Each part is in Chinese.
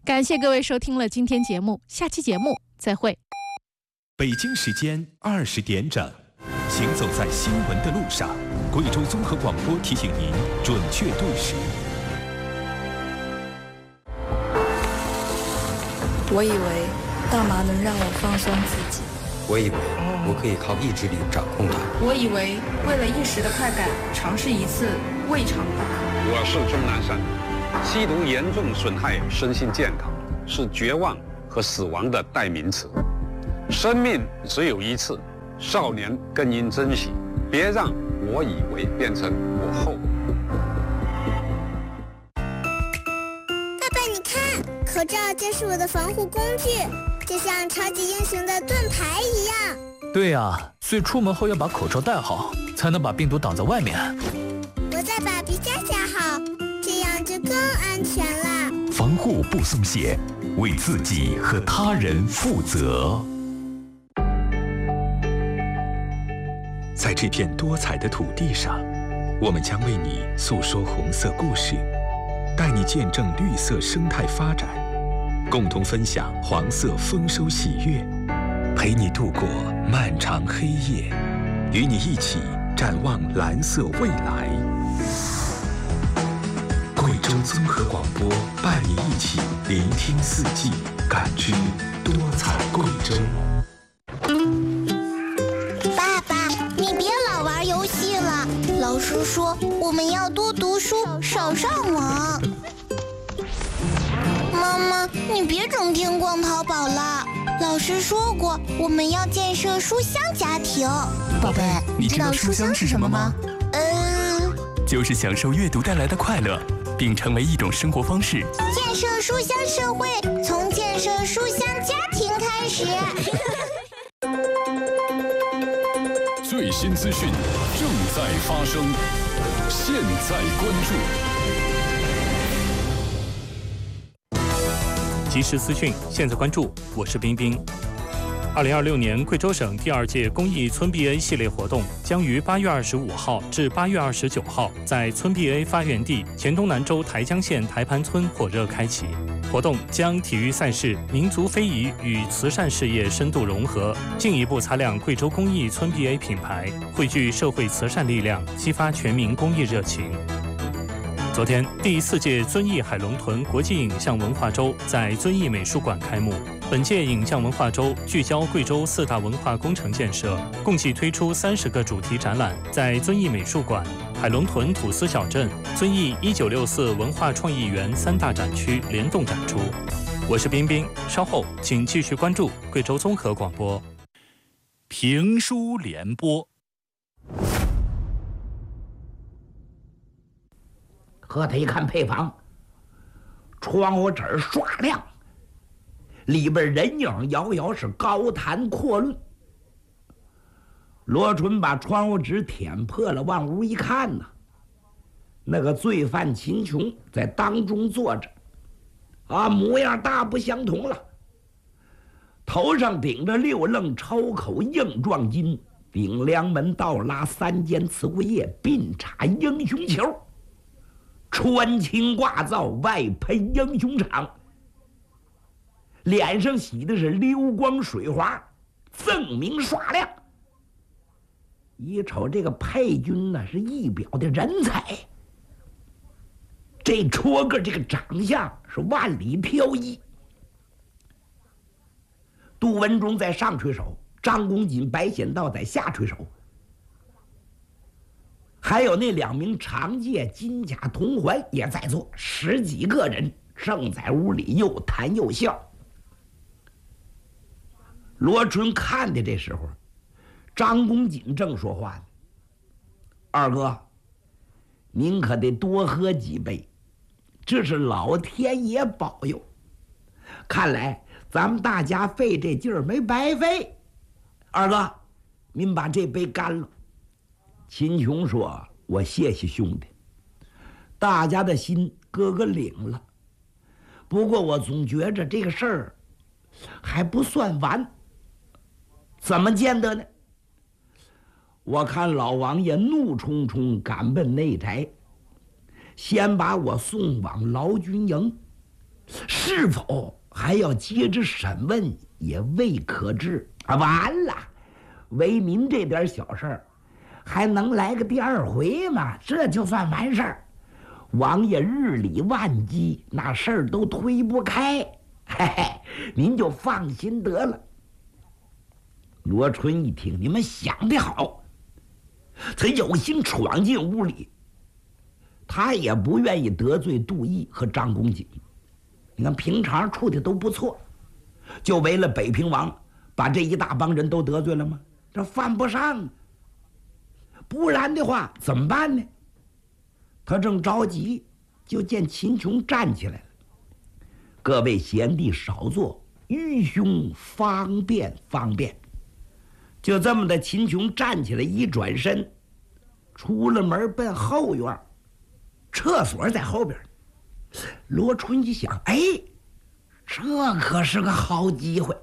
感谢各位收听了今天节目，下期节目再会。 北京时间20点整，行走在新闻的路上，贵州综合广播提醒您准确对时。 我以为大麻能让我放松自己， 我以为我可以靠意志力掌控它， 我以为为了一时的快感，尝试一次未尝不可。 我是钟南山，吸毒严重损害身心健康，是绝望和死亡的代名词。生命只有一次，少年更应珍惜，别让我以为变成我后。 爸爸，你看，口罩就是我的防护工具，就像超级英雄的盾牌一样。 对呀，所以出门后要把口罩戴好，才能把病毒挡在外面。 我再把皮夹好，这样就更安全了。 防护不松懈，为自己和他人负责。在这片多彩的土地上，我们将为你诉说红色故事，带你见证绿色生态发展，共同分享黄色丰收喜悦，陪你度过漫长黑夜，与你一起展望蓝色未来。贵州综合广播伴你一起聆听四季，感知多彩贵州。 爸爸，你别老玩游戏了，老师说我们要多读书，少上网。妈妈，你别整天逛淘宝了，老师说过我们要建设书香家庭。 宝贝，你知道书香是什么吗？ 就是享受阅读带来的快乐，并成为一种生活方式。 建设书香社会，从建设书香家庭开始。 最新资讯正在发生，现在关注。即时资讯，现在关注，我是冰冰。2026年贵州省第2届公益村 BA 系列活动将于8月25号至8月29号在村 BA 发源地黔东南州台江县台盘村火热开启。活动将体育赛事、民族非遗与慈善事业深度融合，进一步擦亮贵州公益村 BA 品牌，汇聚社会慈善力量，激发全民公益热情。昨天，第4届遵义海龙屯国际影像文化周在遵义美术馆开幕。本届影像文化周聚焦贵州4大文化工程建设，共计推出30个主题展览，在遵义美术馆、海龙屯土司小镇、遵义1964文化创意园3大展区联动展出。我是冰冰，稍后请继续关注贵州综合广播。 评书联播。 和他一看配方，窗户纸刷亮，里边人影遥遥，是高谈阔论。罗春把窗户纸舔破了，往屋一看呐，那个罪犯秦琼在当中坐着，模样大不相同了。头上顶着6楞抽口硬壮金，顶梁门倒拉3间瓷锅叶，鬓插英雄球，穿青挂皂，外配英雄氅，脸上洗的是流光水滑，锃明刷亮。一瞅这个配军呢，是一表的人才。这戳个这个长相是万里挑一。杜文忠在上吹手，张公瑾、白显道在下吹手。还有那2名长介金甲铜环也在座，10几个人正在屋里又谈又笑。罗春看的这时候，张公瑾正说话呢：“二哥，您可得多喝几杯，这是老天爷保佑。看来咱们大家费这劲儿没白费。二哥，您把这杯干了。”秦琼说：“我谢谢兄弟，大家的心哥哥领了。不过我总觉着这个事儿还不算完。怎么见得呢？我看老王爷怒冲冲赶奔内宅，先把我送往劳军营， 是否还要接着审问也未可知啊！完了，为民这点小事儿，还能来个第二回吗？这就算完事儿。王爷日理万机，那事儿都推不开，嘿嘿，您就放心得了。罗春一听，你们想得好，他有心闯进屋里，他也不愿意得罪杜毅和张公瑾。你看平常处的都不错，就为了北平王，把这一大帮人都得罪了吗？这犯不上。不然的话怎么办呢？他正着急，就见秦琼站起来了。各位贤弟少坐，愚兄方便方便。就这么的，秦琼站起来，一转身，出了门奔后院，厕所在后边。罗春一想，哎，这可是个好机会，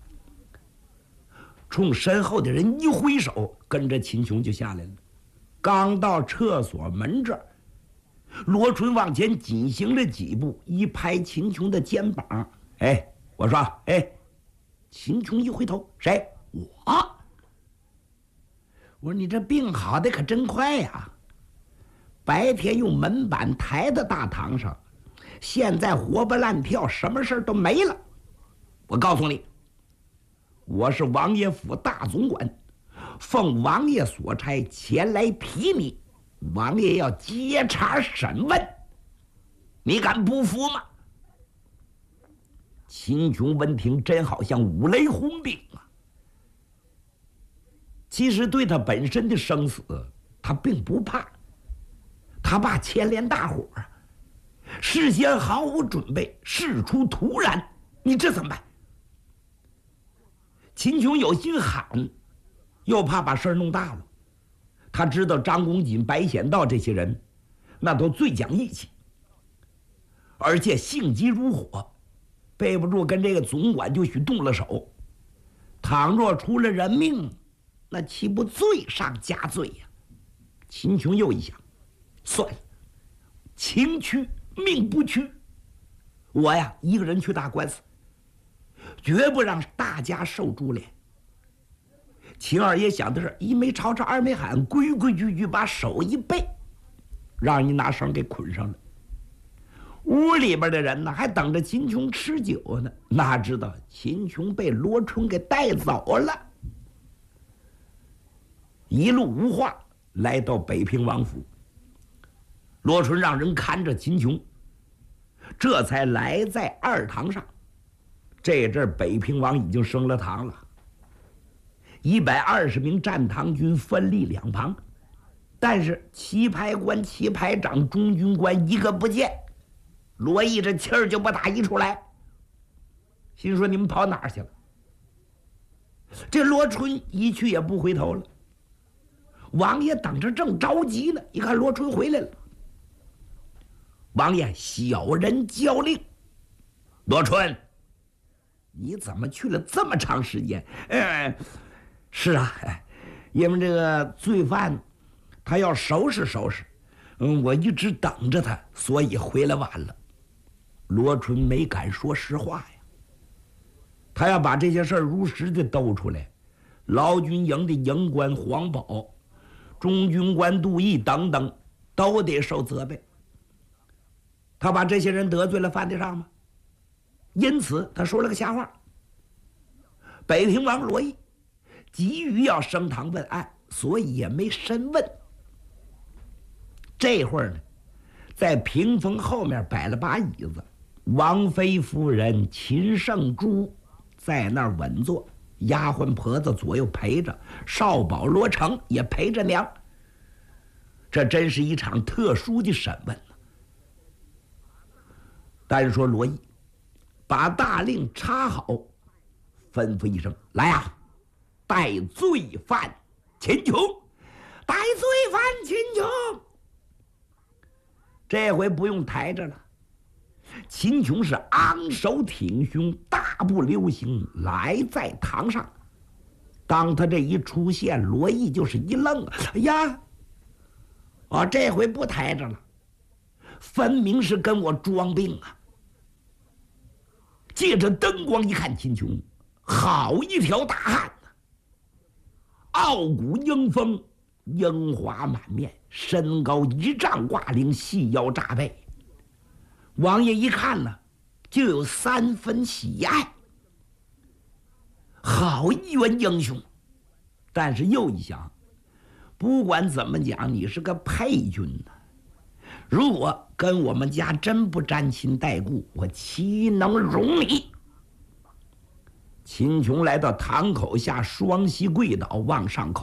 冲身后的人一挥手，跟着秦琼就下来了。刚到厕所门这儿，罗春往前紧行了几步，一拍秦琼的肩膀，哎，我说，哎，秦琼一回头，谁？我说你这病好的可真快呀！白天用门板抬到大堂上，现在活蹦乱跳，什么事都没了。我告诉你，我是王爷府大总管，奉王爷所差前来提你，王爷要接茬审问，你敢不服吗？秦琼闻听，真好像五雷轰顶啊！其实对他本身的生死，他并不怕，他怕牵连大伙儿，事先毫无准备，事出突然，你这怎么办？秦琼有心喊，又怕把事儿弄大了。他知道张公瑾、白显道这些人，那都最讲义气，而且性急如火，背不住跟这个总管就许动了手。倘若出了人命，那岂不罪上加罪呀？秦琼又一想，算了，情屈命不屈，我呀一个人去打官司，绝不让大家受株连。秦二爷想的是，一没吵吵，二没喊，规规矩矩把手一背，让人拿绳给捆上了。屋里边的人呢，还等着秦琼吃酒呢，哪知道秦琼被罗春给带走了。一路无话，来到北平王府，罗春让人看着秦琼，这才来在二堂上。这阵北平王已经升了堂了，120名战堂军分立两旁，但是旗牌官、旗牌长、中军官一个不见。罗毅这气儿就不打一处来，心说你们跑哪儿去了？这罗春一去也不回头了。王爷等着正着急呢，一看罗春回来了，王爷小人交令，罗春，你怎么去了这么长时间？是啊，因为这个罪犯他要收拾收拾，我一直等着他，所以回来晚了。罗春没敢说实话呀，他要把这些事儿如实的兜出来，劳军营的营官黄宝、中军官杜毅等等都得受责备。他把这些人得罪了，犯得上吗？因此他说了个瞎话。北平王罗毅急于要升堂问案，所以也没深问。这会儿呢，在屏风后面摆了把椅子，王妃夫人秦圣珠在那儿稳坐，丫鬟婆子左右陪着，少保罗成也陪着娘。这真是一场特殊的审问呢。单说罗毅把大令插好，吩咐一声：“来呀，带罪犯秦琼，带罪犯秦琼。”这回不用抬着了，秦琼是昂首挺胸，大步流星来在堂上。当他这一出现，罗毅就是一愣：“哎呀，这回不抬着了，分明是跟我装病啊！ 借着灯光一看，秦琼好一条大汉呐，傲骨英风，樱花满面，身高1丈挂领，细腰扎背。王爷一看呢，就有3分喜爱，好一员英雄。但是又一想，不管怎么讲，你是个配军呢，如果跟我们家真不沾亲带故，我岂能容你？秦琼来到堂口下，双膝跪倒，往上叩。